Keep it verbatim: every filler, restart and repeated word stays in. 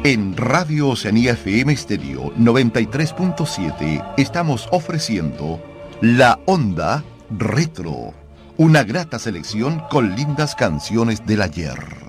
En Radio Oceanía F M Estéreo noventa y tres punto siete estamos ofreciendo La Onda Retro, una grata selección con lindas canciones del ayer.